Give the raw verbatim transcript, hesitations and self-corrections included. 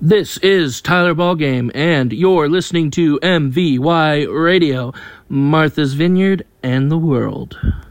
This is Tyler Ballgame, and you're listening to M V Y Radio, Martha's Vineyard and the World.